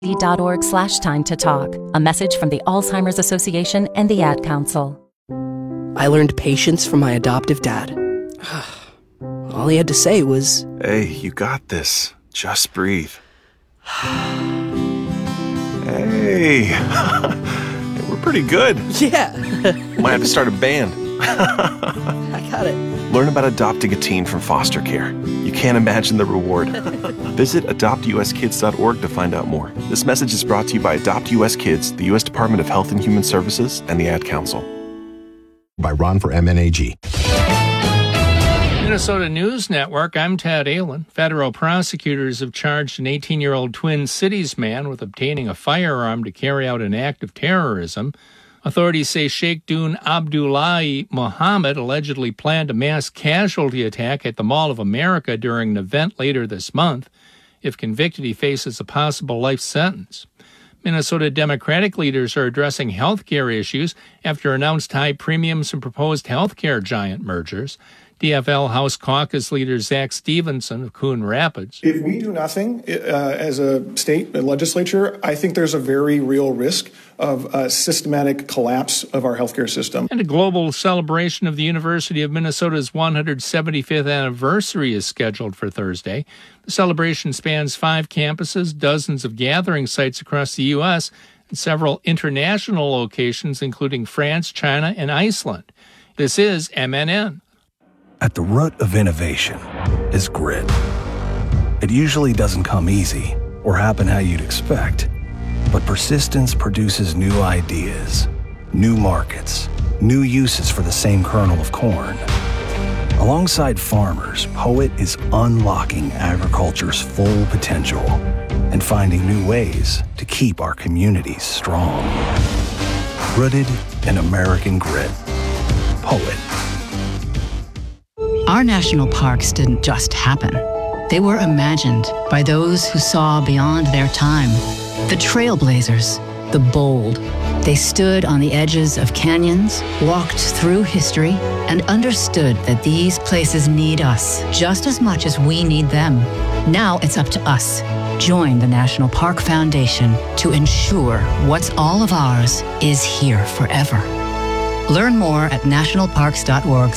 .org/time to talk. A message from the Alzheimer's Association and the Ad Council. I learned patience from my adoptive dad. All he had to say was, "Hey, you got this. Just breathe." Hey, we're pretty good. Yeah. Might have to start a band. I got it. Learn about adopting a teen from foster care. You can't imagine the reward. Visit adoptuskids.org to find out more. This message is brought to you by Adopt US Kids, the U.S. Department of Health and Human Services, and the Ad Council. By Ron for MNAG. Minnesota News Network, I'm Tad Allen. Federal prosecutors have charged an 18-year-old Twin Cities man with obtaining a firearm to carry out an act of terrorism. Authorities say Sheikh Dun Abdullahi Mohammed allegedly planned a mass casualty attack at the Mall of America during an event later this month. If convicted, he faces a possible life sentence. Minnesota Democratic leaders are addressing health care issues after announced high premiums and proposed health care giant mergers. DFL House Caucus leader Zach Stevenson of Coon Rapids. If we do nothing as a state legislature, I think there's a very real risk of a systematic collapse of our healthcare system. And a global celebration of the University of Minnesota's 175th anniversary is scheduled for Thursday. The celebration spans 5 campuses, dozens of gathering sites across the U.S., and several international locations, including France, China, and Iceland. This is MNN. At the root of innovation is grit. It usually doesn't come easy or happen how you'd expect, but persistence produces new ideas, new markets, new uses for the same kernel of corn. Alongside farmers, Poet is unlocking agriculture's full potential and finding new ways to keep our communities strong. Rooted in American grit. Poet. Our national parks didn't just happen. They were imagined by those who saw beyond their time. The trailblazers, the bold. They stood on the edges of canyons, walked through history, and understood that these places need us just as much as we need them. Now it's up to us. Join the National Park Foundation to ensure what's all of ours is here forever. Learn more at nationalparks.org/foundation.